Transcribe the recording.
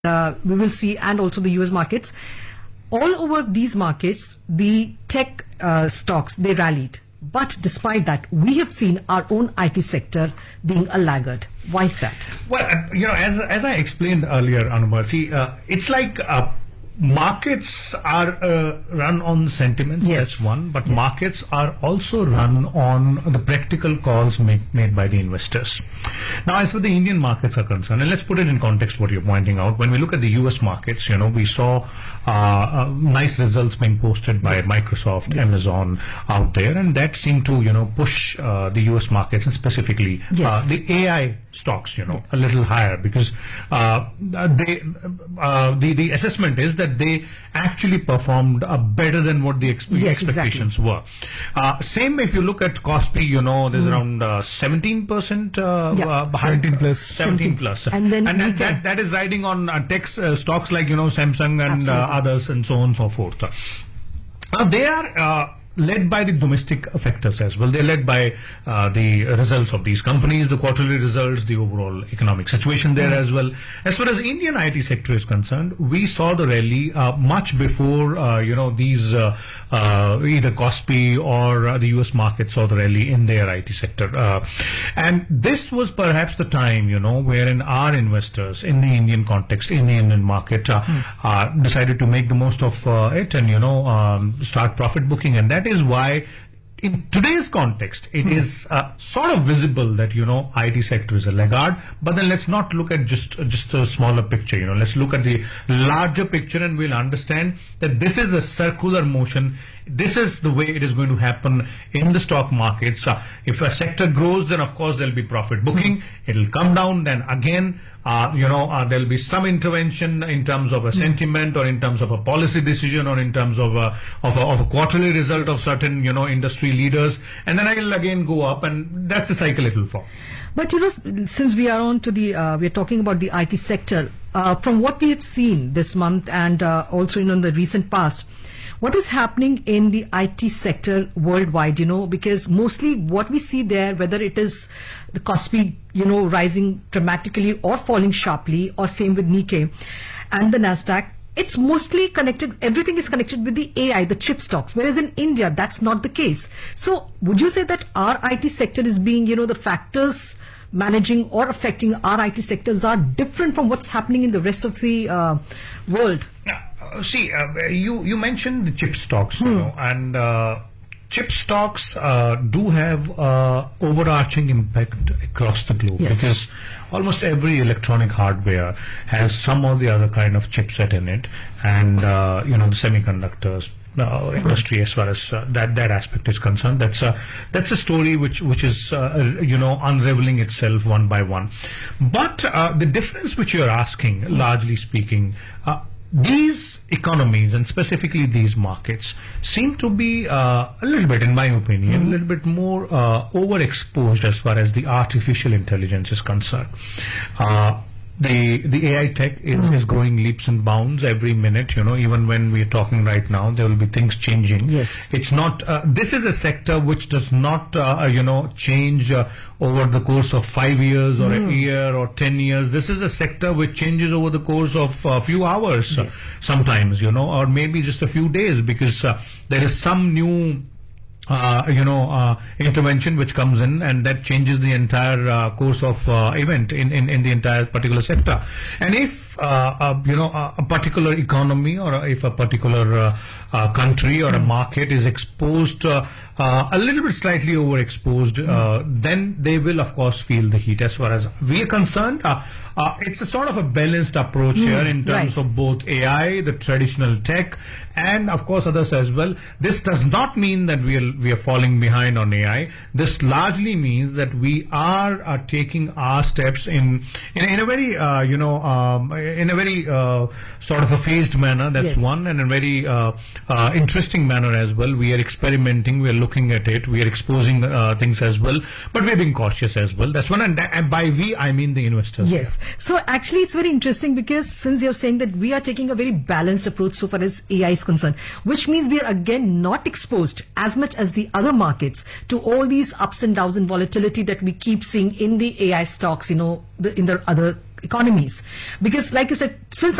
we will see, and also the US markets. All over these markets, the tech stocks, they rallied. But despite that, we have seen our own IT sector being a laggard. Why is that? Well, as I explained earlier, Anubhav, it's like markets are run on sentiments, yes. That's one, but yes. Markets are also run on the practical calls made by the investors. Now, as for the Indian markets are concerned, and let's put it in context what you're pointing out, when we look at the US markets, we saw nice results being posted by yes. Microsoft, yes. Amazon out there, and that seemed to, push the US markets, and specifically yes. The AI stocks, a little higher, because the assessment is that they actually performed better than what the yes, expectations exactly. were. Same if you look at Kospi, there's around 17%. 17 plus. 17 plus. And then that is riding on tech stocks like, Samsung and others and so on and so forth. Now they are led by the domestic factors as well. They're led by the results of these companies, the quarterly results, the overall economic situation there as well. As far as Indian IT sector is concerned, we saw the rally much before, these either Kospi or the US market saw the rally in their IT sector. And this was perhaps the time, wherein our investors in the Indian context, in the Indian market, decided to make the most of it and, start profit booking. And that is why in today's context, it is sort of visible that, IT sector is a laggard. But then let's not look at just a smaller picture, let's look at the larger picture, and we'll understand that this is a circular motion. This is the way it is going to happen in the stock markets. If a sector grows, then of course there'll be profit booking. It'll come down, then again, there'll be some intervention in terms of a sentiment, or in terms of a policy decision, or in terms of a quarterly result of certain, industry leaders, and then it'll again go up, and that's the cycle it will follow. But since we are on to we're talking about the IT sector, from what we have seen this month and also in the recent past, what is happening in the IT sector worldwide, because mostly what we see there, whether it is the Kospi, rising dramatically or falling sharply, or same with Nikkei and the Nasdaq, it's mostly connected, everything is connected with the AI, the chip stocks, whereas in India, that's not the case. So would you say that our IT sector is being, the factors managing or affecting our IT sectors are different from what's happening in the rest of the world? See, you mentioned the chip stocks, and chip stocks do have overarching impact across the globe, yes. because almost every electronic hardware has some or the other kind of chipset in it, and the semiconductors industry, as far as that aspect is concerned, that's a story which is unraveling itself one by one. But the difference which you're asking, largely speaking, these economies, and specifically these markets, seem to be a little bit, in my opinion, a little bit more overexposed as far as the artificial intelligence is concerned. The AI tech is growing leaps and bounds every minute, even when we're talking right now, there will be things changing. Yes. It's not, this is a sector which does not, change over the course of 5 years or a year or 10 years. This is a sector which changes over the course of a few hours, yes. Sometimes, or maybe just a few days, because there is some new intervention which comes in, and that changes the entire course of event in the entire particular sector. And if a particular economy, or if a particular country or a market is exposed, a little bit slightly overexposed, then they will of course feel the heat. As far as we are concerned, it's a sort of a balanced approach here in terms of both AI, the traditional tech, and of course others as well. This does not mean that we are falling behind on AI. This largely means that we are taking our steps in a very sort of a phased manner. That's yes. one, and a very interesting manner as well. We are experimenting, we are looking at it, we are exposing things as well, but we're being cautious as well. That's one, and by we I mean the investors. Yes. So actually it's very interesting, because since you're saying that we are taking a very balanced approach so far as AI is concerned, which means we are again not exposed as much as the other markets to all these ups and downs and volatility that we keep seeing in the AI stocks, in the other economies? Because like you said, since